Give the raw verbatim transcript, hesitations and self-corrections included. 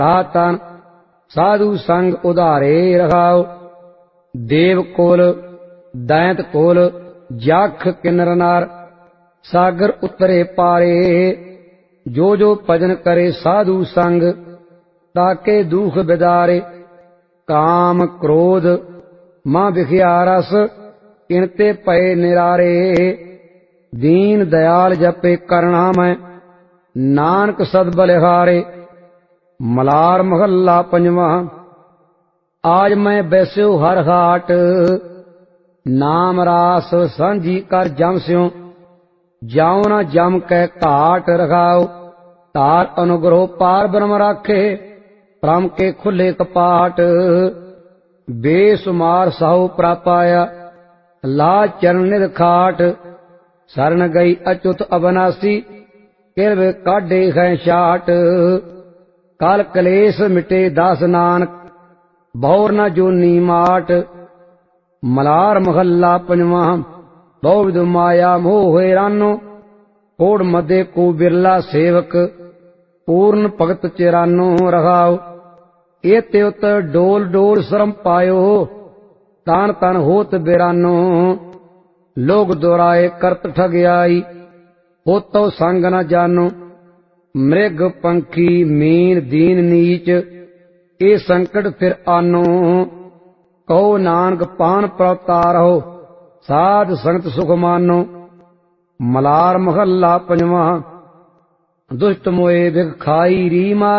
ता तन साधु संग उधारे रखाओ। देव कोल दैंत कोल जाख किन्नर नार सागर उतरे पारे। जो जो भजन करे साधु संग ताके दुख बिदारे। काम क्रोध मां विखिया रस इनते पए निरारे। दीन दयाल जपे करना मैं नानक सद बलिहारे। मलार महला पंजवा। आज मैं बैस्यो हर हाट नाम रास सांझी कर जम स्यों। जाओ न जम कै घाट रखाओ। तार अनुग्रह पार ब्रह्म राखे परम के खुले कपाट। बेसुमार साहु प्रापाया लाज चरण निध खाट। शरण गई अच्युत अबनासी किरव काढ़े है शाट। काल कलेश मिटे दास नानक बहुर न जोनी माट। मलार महला पंजवा। बहुविध माया मोह रानो कोड़ मदे को बिरला सेवक। पूर्ण भगत चिरानो रखाओ। एते उत डोल डोल श्रम पायो तान तन होत बिरानो। लोग दोराए करत ठगियाई होतो संग न जानो। मृग पंखी मीन दीन नीच ए संकट फिर आनो। कहो नानक पान प्रवतारो साध संगत सुख मानो। मलार महला पंजवा। दुष्ट मोए बिख खाई री मार